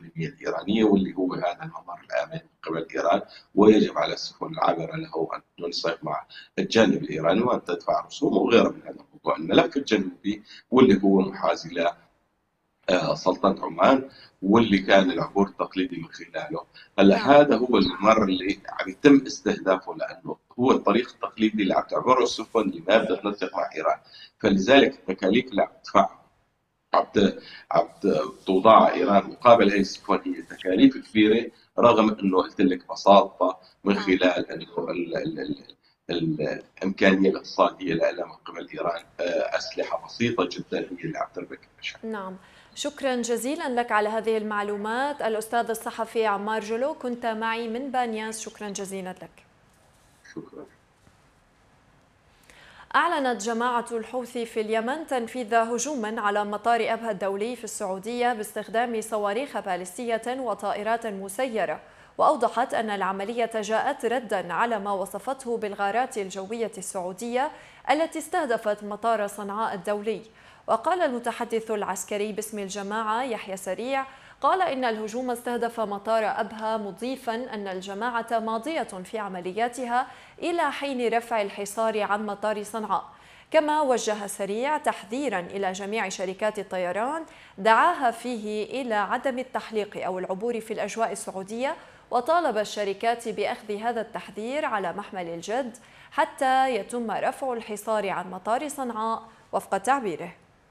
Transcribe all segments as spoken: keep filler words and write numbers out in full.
الإقليمية الإيرانية، واللي هو هذا الممر الآمن من قبل إيران، ويجب على السفن العابرة له أن تنسق مع الجانب الإيراني وأن تدفع رسوم وغيره من هذا الموضوع. الملف الجنوبي واللي هو محاذي ل آه، سلطنة عمان، واللي كان العبور التقليدي من خلاله. هلا نعم. هذا هو الممر اللي عم يتم استهدافه، لانه هو الطريق التقليدي اللي عم تعبره السفن اللي ما بدها تنسق مع ايران. فلذلك التكاليف اللي عم تدفعها عم ت- عم ت- توضعها ايران مقابل هي السفن هي تكاليف كبيره، رغم انه قلت لك بساطه من نعم. خلال انه ال- ال- ال- ال- الامكانيه الاقتصاديه لها من قبل ايران. آه، اسلحه بسيطه جدا هي اللي عم تربك المشهد. نعم. شكرا جزيلا لك على هذه المعلومات الأستاذ الصحفي عمار جلو، كنت معي من بانياس، شكرا جزيلا لك. شكرا. أعلنت جماعة الحوثي في اليمن تنفيذ هجوم على مطار أبها الدولي في السعودية باستخدام صواريخ باليستية وطائرات مسيرة، وأوضحت أن العملية جاءت رداً على ما وصفته بالغارات الجوية السعودية التي استهدفت مطار صنعاء الدولي. وقال المتحدث العسكري باسم الجماعة يحيى سريع، قال إن الهجوم استهدف مطار أبها، مضيفا أن الجماعة ماضية في عملياتها إلى حين رفع الحصار عن مطار صنعاء. كما وجه سريع تحذيرا إلى جميع شركات الطيران دعاها فيه إلى عدم التحليق أو العبور في الأجواء السعودية، وطالب الشركات بأخذ هذا التحذير على محمل الجد حتى يتم رفع الحصار عن مطار صنعاء وفق تعبيره.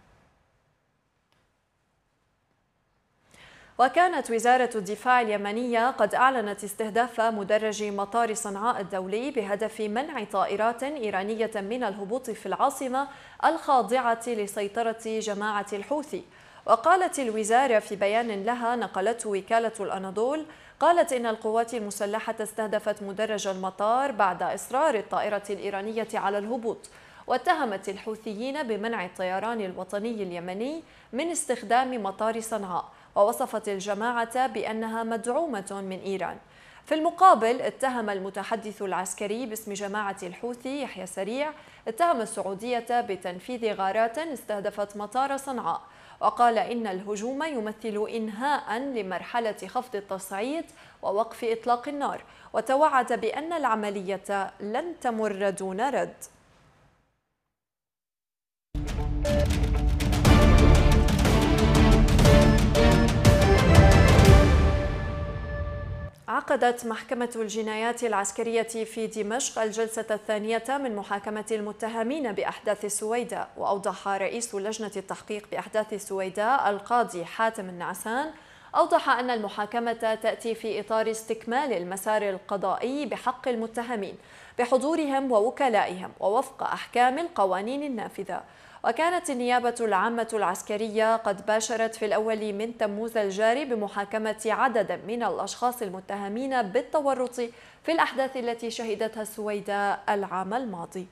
وكانت وزارة الدفاع اليمنية قد أعلنت استهداف مدرج مطار صنعاء الدولي بهدف منع طائرات إيرانية من الهبوط في العاصمة الخاضعة لسيطرة جماعة الحوثي. وقالت الوزارة في بيان لها نقلته وكالة الأناضول، قالت إن القوات المسلحة استهدفت مدرج المطار بعد إصرار الطائرة الإيرانية على الهبوط، واتهمت الحوثيين بمنع الطيران الوطني اليمني من استخدام مطار صنعاء، ووصفت الجماعة بأنها مدعومة من إيران. في المقابل اتهم المتحدث العسكري باسم جماعة الحوثي يحيى سريع اتهم السعودية بتنفيذ غارات استهدفت مطار صنعاء، وقال إن الهجوم يمثل إنهاء لمرحلة خفض التصعيد ووقف إطلاق النار، وتوعد بأن العملية لن تمر دون رد. عقدت محكمة الجنايات العسكرية في دمشق الجلسة الثانية من محاكمة المتهمين بأحداث السويداء. وأوضح رئيس لجنة التحقيق بأحداث السويداء القاضي حاتم النعسان، أوضح أن المحاكمة تأتي في إطار استكمال المسار القضائي بحق المتهمين بحضورهم ووكلائهم ووفق أحكام القوانين النافذة. وكانت النيابة العامة العسكرية قد باشرت في الأول من تموز الجاري بمحاكمة عدد من الأشخاص المتهمين بالتورط في الأحداث التي شهدتها السويداء العام الماضي.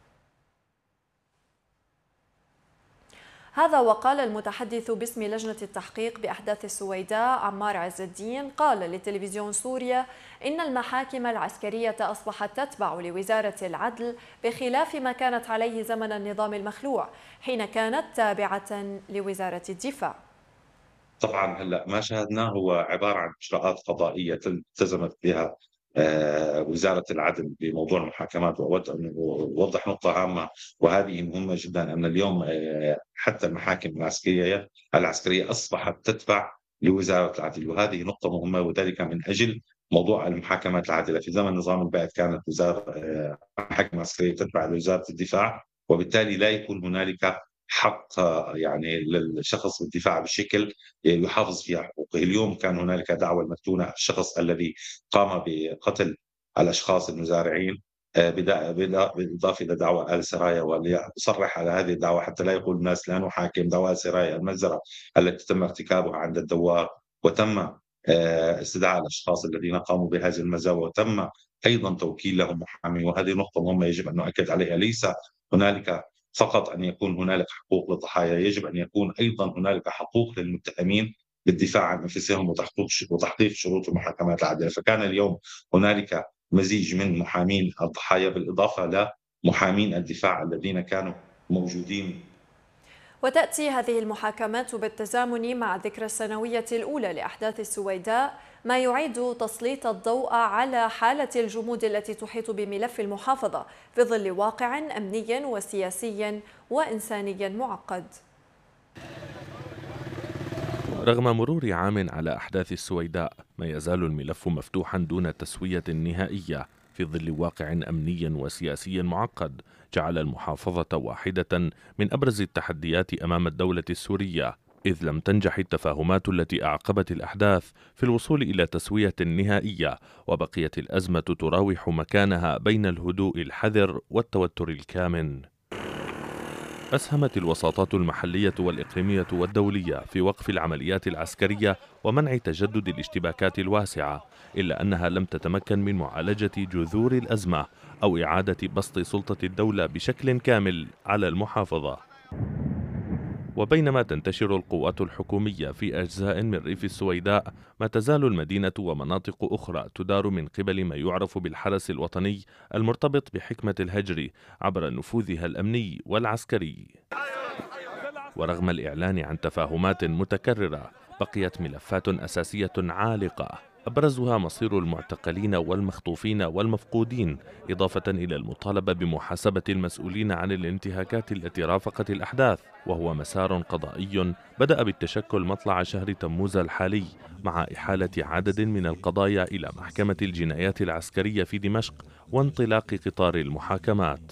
هذا وقال المتحدث باسم لجنة التحقيق بأحداث السويداء عمار عز الدين، قال لتلفزيون سوريا إن المحاكم العسكرية أصبحت تتبع لوزارة العدل بخلاف ما كانت عليه زمن النظام المخلوع حين كانت تابعة لوزارة الدفاع. طبعا هلا ما شاهدناه هو عباره عن اجراءات قضائيه التزمت بها آه، وزاره العدل بموضوع المحاكمات. واود ان اوضح نقطه هامه وهذه مهمه جدا، ان اليوم آه، حتى المحاكم العسكريه العسكريه اصبحت تتبع لوزاره العدل، وهذه نقطه مهمه، وذلك من اجل موضوع المحاكمات العادله. في زمن نظام البعث كانت وزاره آه، المحاكم العسكريه تتبع لوزاره الدفاع، وبالتالي لا يكون هنالك حق يعني للشخص بالدفاع بشكل يحافظ فيها حقوقه. اليوم كان هنالك دعوى المفتونة، الشخص الذي قام بقتل الأشخاص المزارعين آه، بدا- بدا- بالإضافة إلى دعوى آل سرايا، وليصرح على هذه الدعوى حتى لا يقول الناس لا نحاكم دعوى آل سرايا، المجزرة التي تم ارتكابها عند الدوار، وتم آه، استدعاء الأشخاص الذين قاموا بهذه المزاوى، وتم أيضا توكيل لهم محامي. وهذه نقطة مهمة يجب أن نؤكد عليها، ليس هنالك فقط أن يكون هنالك حقوق للضحايا، يجب أن يكون أيضا هنالك حقوق للمتهمين بالدفاع عن أنفسهم وتحقيق وتحقيق شروط المحاكمات العادلة. فكان اليوم هنالك مزيج من محامين الضحايا بالإضافة لمحامين الدفاع الذين كانوا موجودين. وتأتي هذه المحاكمات بالتزامن مع الذكرى السنوية الأولى لأحداث السويداء، ما يعيد تسليط الضوء على حالة الجمود التي تحيط بملف المحافظة في ظل واقع أمني وسياسي وإنساني معقد. رغم مرور عام على أحداث السويداء، ما يزال الملف مفتوحا دون تسوية نهائية في ظل واقع أمني وسياسي معقد جعل المحافظة واحدة من أبرز التحديات أمام الدولة السورية، إذ لم تنجح التفاهمات التي أعقبت الأحداث في الوصول إلى تسوية نهائية، وبقيت الأزمة تراوح مكانها بين الهدوء الحذر والتوتر الكامن. أسهمت الوساطات المحلية والإقليمية والدولية في وقف العمليات العسكرية ومنع تجدد الاشتباكات الواسعة، إلا أنها لم تتمكن من معالجة جذور الأزمة أو إعادة بسط سلطة الدولة بشكل كامل على المحافظة. وبينما تنتشر القوات الحكومية في أجزاء من ريف السويداء، ما تزال المدينة ومناطق أخرى تدار من قبل ما يعرف بالحرس الوطني المرتبط بحكمة الهجر عبر نفوذها الأمني والعسكري. ورغم الإعلان عن تفاهمات متكررة، بقيت ملفات أساسية عالقة، أبرزها مصير المعتقلين والمخطوفين والمفقودين، إضافة إلى المطالبة بمحاسبة المسؤولين عن الانتهاكات التي رافقت الأحداث، وهو مسار قضائي بدأ بالتشكل مطلع شهر تموز الحالي، مع إحالة عدد من القضايا إلى محكمة الجنايات العسكرية في دمشق وانطلاق قطار المحاكمات.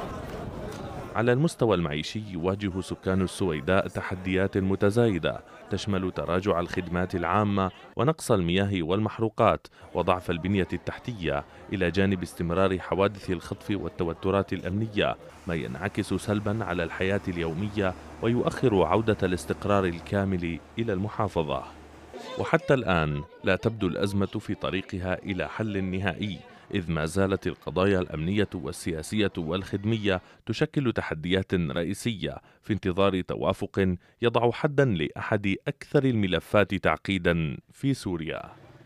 على المستوى المعيشي، يواجه سكان السويداء تحديات متزايدة تشمل تراجع الخدمات العامة ونقص المياه والمحروقات وضعف البنية التحتية، إلى جانب استمرار حوادث الخطف والتوترات الأمنية، ما ينعكس سلبا على الحياة اليومية ويؤخر عودة الاستقرار الكامل إلى المحافظة. وحتى الآن لا تبدو الأزمة في طريقها إلى حل نهائي، إذ ما زالت القضايا الأمنية والسياسية والخدمية تشكل تحديات رئيسية في انتظار توافق يضع حدا لأحد أكثر الملفات تعقيدا في سوريا.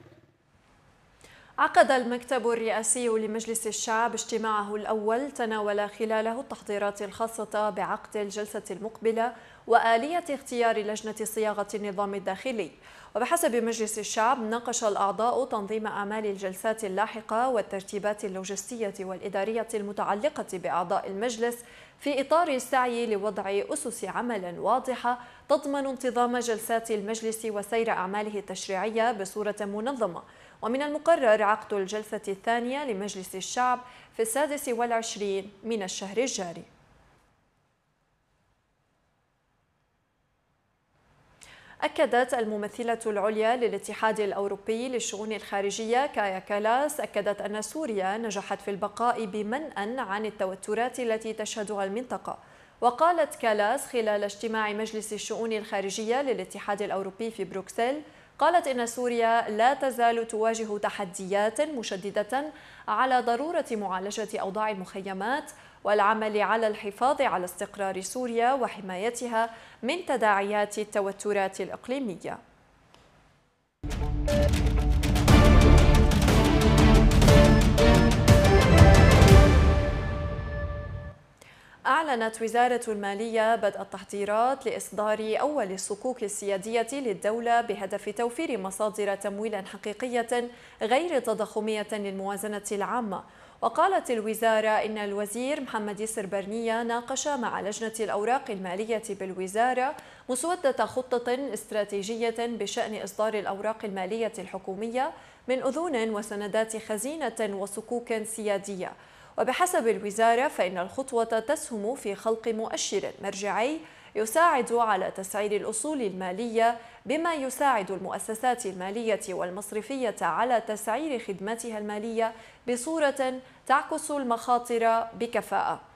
عقد المكتب الرئاسي لمجلس الشعب اجتماعه الأول تناول خلاله التحضيرات الخاصة بعقد الجلسة المقبلة وآلية اختيار لجنة صياغة النظام الداخلي. وبحسب مجلس الشعب، ناقش الأعضاء تنظيم أعمال الجلسات اللاحقة والترتيبات اللوجستية والإدارية المتعلقة بأعضاء المجلس في إطار السعي لوضع أسس عمل واضحة تضمن انتظام جلسات المجلس وسير أعماله التشريعية بصورة منظمة. ومن المقرر عقد الجلسة الثانية لمجلس الشعب في السادس والعشرين من الشهر الجاري. أكدت الممثلة العليا للاتحاد الأوروبي للشؤون الخارجية كايا كالاس أكدت أن سوريا نجحت في البقاء بمنأى عن التوترات التي تشهدها المنطقة. وقالت كالاس خلال اجتماع مجلس الشؤون الخارجية للاتحاد الأوروبي في بروكسل، قالت إن سوريا لا تزال تواجه تحديات مشددة على ضرورة معالجة أوضاع المخيمات والعمل على الحفاظ على استقرار سوريا وحمايتها من تداعيات التوترات الإقليمية. أعلنت وزارة المالية بدء التحضيرات لإصدار أول الصكوك السيادية للدولة بهدف توفير مصادر تمويل حقيقية غير تضخمية للموازنة العامة. وقالت الوزارة إن الوزير محمد ياسر برنية ناقش مع لجنة الأوراق المالية بالوزارة مسودة خطة استراتيجية بشأن إصدار الأوراق المالية الحكومية من أذون وسندات خزينة وصكوك سيادية. وبحسب الوزارة فإن الخطوة تسهم في خلق مؤشر مرجعي يساعد على تسعير الأصول المالية، بما يساعد المؤسسات المالية والمصرفية على تسعير خدماتها المالية بصورة تعكس المخاطر بكفاءة.